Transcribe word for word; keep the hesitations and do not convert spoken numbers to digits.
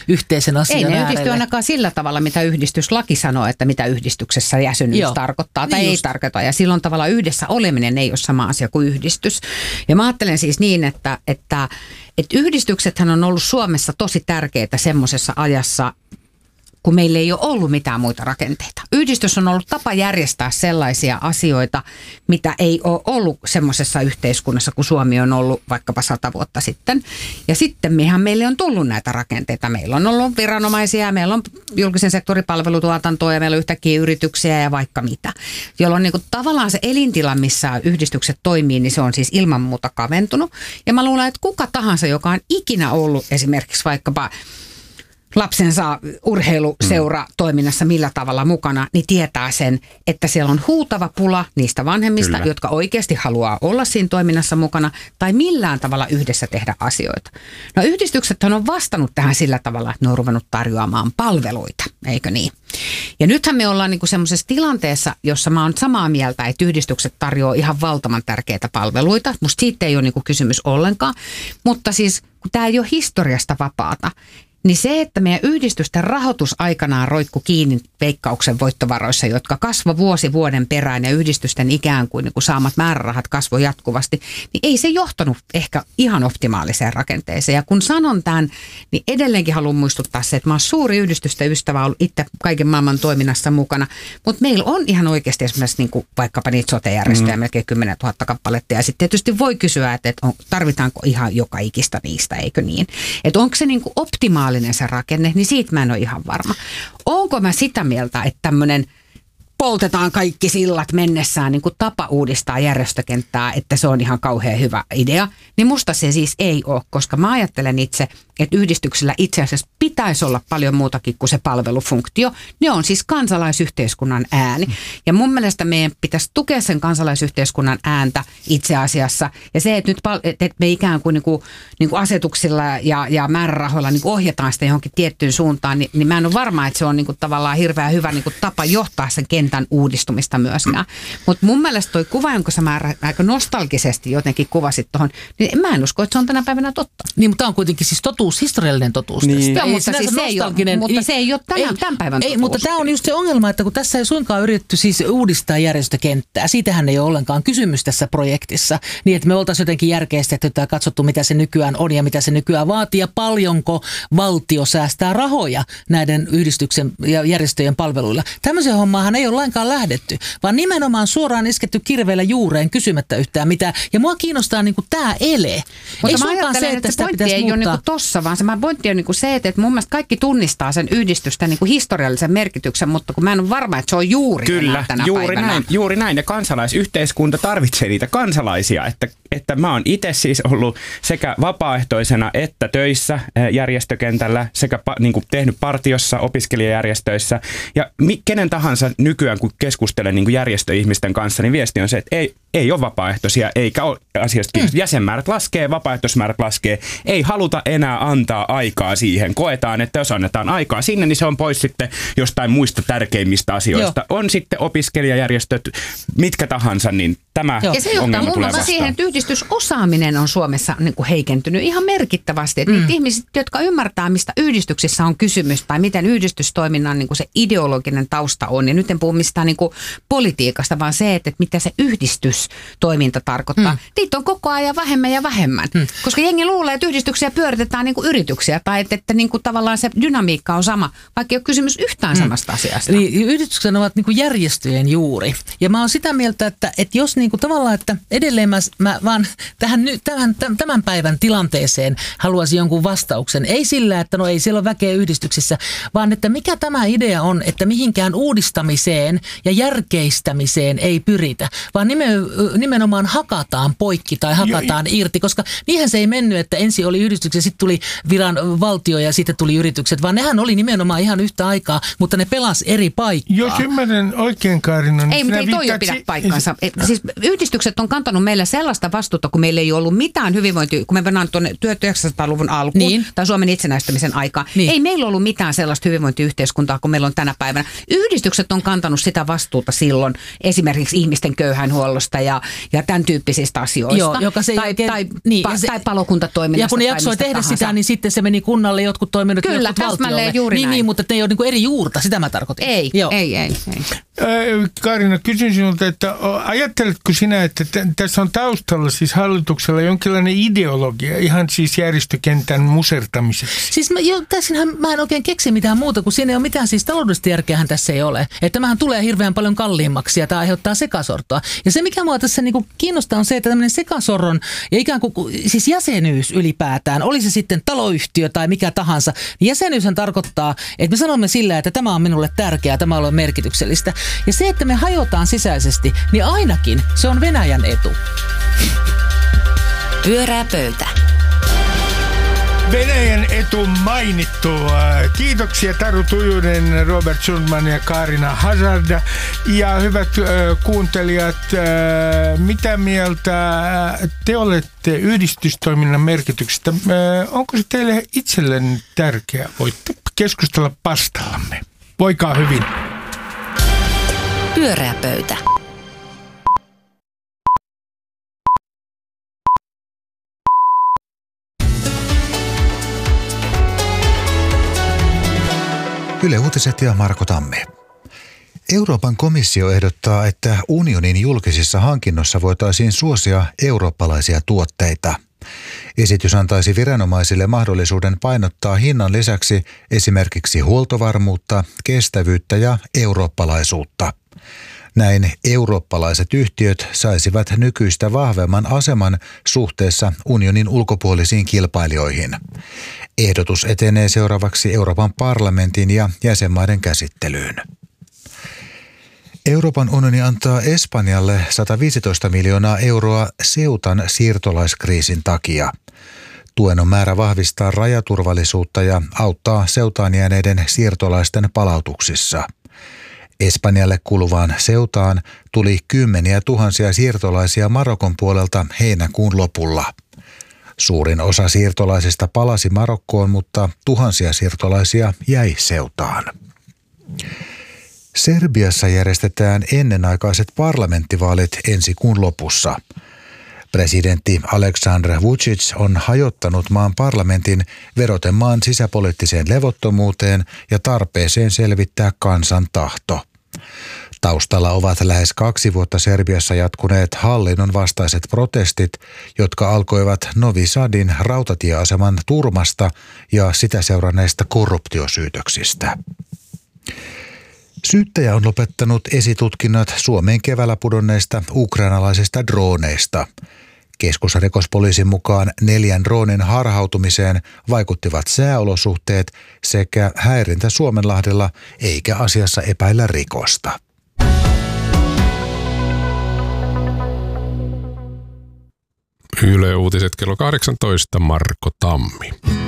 yhteisen asian Ei ne äärelle. yhdisty ainakaan sillä tavalla, mitä yhdistyslaki sanoo, että mitä yhdistyksessä jäsenyys Joo. tarkoittaa tai niin ei just. tarkoita. Ja silloin tavallaan yhdessä oleminen ei ole sama asia kuin yhdistys. Ja mä ajattelen siis niin, että, että, että yhdistyksethän on ollut Suomessa tosi tärkeitä semmoisessa ajassa, kun meillä ei ole ollut mitään muita rakenteita. Yhdistys on ollut tapa järjestää sellaisia asioita, mitä ei ole ollut semmoisessa yhteiskunnassa, kun Suomi on ollut vaikkapa sata vuotta sitten. Ja sitten mehän meille on tullut näitä rakenteita. Meillä on ollut viranomaisia, meillä on julkisen sektorin palvelutuotantoa ja meillä on yhtäkkiä yrityksiä ja vaikka mitä. Jolloin niin kuin tavallaan se elintila, missä yhdistykset toimii, niin se on siis ilman muuta kaventunut. Ja mä luulen, että kuka tahansa, joka on ikinä ollut esimerkiksi vaikkapa lapsensa urheiluseura toiminnassa millä tavalla mukana, niin tietää sen, että siellä on huutava pula niistä vanhemmista, Kyllä. jotka oikeasti haluaa olla siinä toiminnassa mukana tai millään tavalla yhdessä tehdä asioita. No yhdistyksethän on vastannut tähän sillä tavalla, että ne on ruvennut tarjoamaan palveluita, eikö niin? Ja nythän me ollaan niinku semmoisessa tilanteessa, jossa mä oon samaa mieltä, että yhdistykset tarjoaa ihan valtavan tärkeitä palveluita. Musta siitä ei ole niinku kysymys ollenkaan, mutta siis kun tämä ei ole historiasta vapaata, niin se, että meidän yhdistysten rahoitus aikanaan roikku kiinni Veikkauksen voittovaroissa, jotka kasvoi vuosi vuoden perään ja yhdistysten ikään kuin, niin kuin saamat määrärahat kasvoi jatkuvasti, niin ei se johtanut ehkä ihan optimaaliseen rakenteeseen. Ja kun sanon tämän, niin edelleenkin haluan muistuttaa se, että mä oon suuri yhdistysten ystävä, ollut itse kaiken maailman toiminnassa mukana, mutta meillä on ihan oikeasti esimerkiksi niin kuin vaikkapa niitä sote-järjestöjä, mm. melkein kymmenen tuhatta kappaletta. Ja sitten tietysti voi kysyä, että, että on, tarvitaanko ihan joka ikistä niistä, eikö niin? Että onko se niin kuin optimaalinen se rakenne, niin siitä mä en ole ihan varma. Onko mä sitä mieltä, että tämmöinen poltetaan kaikki sillat mennessään niin kuin tapa uudistaa järjestökenttää, että se on ihan kauhean hyvä idea, niin musta se siis ei ole, koska mä ajattelen itse, että yhdistyksillä itse asiassa pitäisi olla paljon muutakin kuin se palvelufunktio. Ne on siis kansalaisyhteiskunnan ääni. Ja mun mielestä meidän pitäisi tukea sen kansalaisyhteiskunnan ääntä itse asiassa. Ja se, että nyt että me ikään kuin, niin kuin, niin kuin asetuksilla ja, ja määrärahoilla niin kuin ohjataan sitä johonkin tiettyyn suuntaan, niin, niin mä en ole varma, että se on niin kuin tavallaan hirveän hyvä niin kuin tapa johtaa sen kentän uudistumista myöskään. Mutta mun mielestä toi kuva, jonka sä määrä, aika nostalgisesti jotenkin kuvasit tuohon, niin mä en usko, että se on tänä päivänä totta. Niin, mutta tämä on kuitenkin siis totuus, historiallinen totuus. Niin. Joo, mutta, siis se ei ole, mutta se ei ole tämän, ei, tämän päivän ei, totuus. Mutta tämä on just se ongelma, että kun tässä ei suinkaan yritetty siis uudistaa järjestökenttää, siitähän ei ole ollenkaan kysymys tässä projektissa, niin että me oltaisiin jotenkin järkeistetty tai katsottu, mitä se nykyään on ja mitä se nykyään vaatii ja paljonko valtio säästää rahoja näiden yhdistyksen ja järjestöjen palveluilla. Tämmöisen hommaahan ei ole lainkaan lähdetty, vaan nimenomaan suoraan isketty kirveellä juureen kysymättä yhtään mitään. Ja mua kiinnostaa niin kuin tämä ele. Mutta ei suinkaan se, että, että sitä pitäisi muuttaa. Ei ole niin tossa, vaan se pointti on niin se, että mun mielestä kaikki tunnistaa sen yhdistysten niin historiallisen merkityksen, mutta kun mä en ole varma, että se on juuri Kyllä, tänä juuri päivänä. näin, juuri näin. Ja kansalaisyhteiskunta tarvitsee niitä kansalaisia. Että, että mä oon itse siis ollut sekä vapaaehtoisena että töissä järjestökentällä, sekä niin kuin tehnyt partiossa, opiskelijajärjestöissä. Ja kenen tahansa nykyään, kun keskustelen niin kuin järjestöihmisten kanssa, niin viesti on se, että ei, ei ole vapaaehtoisia, eikä ole asiasta mm. jäsenmäärät laskee, vapaaehtoismäärät laskee. Ei haluta enää antaa aikaa siihen. Koetaan, että jos annetaan aikaa sinne, niin se on pois sitten jostain muista tärkeimmistä asioista. Joo. On sitten opiskelijajärjestöt, mitkä tahansa, niin tämä Joo. Ja se johtaa muun muassa siihen, että yhdistysosaaminen on Suomessa niin kuin heikentynyt ihan merkittävästi. Että mm. niitä ihmiset, jotka ymmärtää, mistä yhdistyksissä on kysymys tai miten yhdistystoiminnan niin kuin se ideologinen tausta on. Ja nyt en puhu mistään niin kuin politiikasta, vaan se, että mitä se yhdistystoiminta tarkoittaa. Mm. Niitä on koko ajan vähemmän ja vähemmän. Mm. Koska jengi luulee, että yhdistyksiä pyöritetään niin kuin yrityksiä tai että, että niin kuin tavallaan se dynamiikka on sama, vaikka ei ole kysymys yhtään mm. samasta asiasta. Niin, yhdistykset ovat niin kuin järjestöjen juuri. Ja mä oon sitä mieltä, että, että jos niin kuin tavallaan, että edelleen mä, mä vaan tähän, tämän, tämän päivän tilanteeseen haluaisin jonkun vastauksen. Ei sillä, että no ei siellä ole väkeä yhdistyksissä, vaan että mikä tämä idea on, että mihinkään uudistamiseen ja järkeistämiseen ei pyritä, vaan nimenomaan hakataan poikki tai hakataan jo, irti, koska niinhän se ei mennyt, että ensin oli yhdistykset, sitten tuli viran valtio ja sitten tuli yritykset, vaan nehän oli nimenomaan ihan yhtä aikaa, mutta ne pelas eri paikkaa. Jos ymmärrän oikein, Kaarina, niin ei, mutta ei toi jo pidä paikkaansa. Siis yhdistykset on kantanut meillä sellaista vastuuta, kun meillä ei ollut mitään hyvinvointia, kun me mennään tuonne tuhatyhdeksänsataaluvun alkuun niin. tai Suomen itsenäistymisen aikaan. Niin. Ei meillä ollut mitään sellaista hyvinvointiyhteiskuntaa kuin meillä on tänä päivänä. Yhdistykset on kantanut sitä vastuuta silloin esimerkiksi ihmisten köyhäinhuollosta ja, ja tämän tyyppisistä asioista. Joo, joka se tai, oikein, tai, niin, pa, se, tai palokuntatoiminnasta. Ja kun ne jaksoi tehdä tahansa. Sitä, niin sitten se meni kunnalle, jotkut toiminnot, Kyllä, jotkut valtiolle. Juuri niin, näin. niin, mutta ne ei ole niin eri juurta, sitä mä tarkoitin. Ei, Joo. ei, ei. ei. Kaarina, kysyn sinulta, että ajatteletko sinä, että t- tässä on taustalla siis hallituksella jonkinlainen ideologia, ihan siis järjestökentän musertamiseksi? Siis mä, jo, tässähän mä en oikein keksi mitään muuta, kun siinä ei ole mitään siis taloudellista järkeähän tässä ei ole. Että tämähän tulee hirveän paljon kalliimmaksi ja tämä aiheuttaa sekasortoa. Ja se, mikä mua tässä niinku kiinnostaa, on se, että tämmöinen sekasorron ja ikään kuin siis jäsenyys ylipäätään, oli se sitten taloyhtiö tai mikä tahansa, niin jäsenyyshän tarkoittaa, että me sanomme sillä, että tämä on minulle tärkeää, tämä on merkityksellistä. Ja se, että me hajotaan sisäisesti, niin ainakin se on Venäjän etu. Pyörää pöytä. Venäjän etu mainittu. Kiitoksia Taru Tujunen, Robert Sundman ja Kaarina Hazard. Ja hyvät äh, kuuntelijat, äh, mitä mieltä te olette yhdistystoiminnan merkityksestä? Äh, onko se teille itsellenne tärkeää? Voitte keskustella pastallamme. Voikaa hyvin. Pyöreä pöytä. Yle Uutiset ja Marko Tammi. Euroopan komissio ehdottaa, että unionin julkisissa hankinnoissa voitaisiin suosia eurooppalaisia tuotteita. Esitys antaisi viranomaisille mahdollisuuden painottaa hinnan lisäksi esimerkiksi huoltovarmuutta, kestävyyttä ja eurooppalaisuutta. Näin eurooppalaiset yhtiöt saisivat nykyistä vahvemman aseman suhteessa unionin ulkopuolisiin kilpailijoihin. Ehdotus etenee seuraavaksi Euroopan parlamentin ja jäsenmaiden käsittelyyn. Euroopan unioni antaa Espanjalle sata viisitoista miljoonaa euroa Ceutan siirtolaiskriisin takia. Tuen on määrä vahvistaa rajaturvallisuutta ja auttaa Ceutaan jääneiden siirtolaisten palautuksissa. Espanjalle kuluvaan Ceutaan tuli kymmeniä tuhansia siirtolaisia Marokon puolelta heinäkuun lopulla. Suurin osa siirtolaisista palasi Marokkoon, mutta tuhansia siirtolaisia jäi Ceutaan. Serbiassa järjestetään ennenaikaiset parlamenttivaalit ensi kuun lopussa. Presidentti Aleksandar Vučić on hajottanut maan parlamentin vedoten maan sisäpoliittiseen levottomuuteen ja tarpeeseen selvittää kansan tahto. Taustalla ovat lähes kaksi vuotta Serbiassa jatkuneet hallinnon vastaiset protestit, jotka alkoivat Novi Sadin rautatieaseman turmasta ja sitä seuranneista korruptiosyytöksistä. Syyttäjä on lopettanut esitutkinnat Suomeen keväällä pudonneista ukrainalaisista drooneista. Keskusrikospoliisin mukaan neljän droonin harhautumiseen vaikuttivat sääolosuhteet sekä häirintä Suomenlahdella, eikä asiassa epäillä rikosta. Yle Uutiset kello kahdeksantoista, Marko Tammi.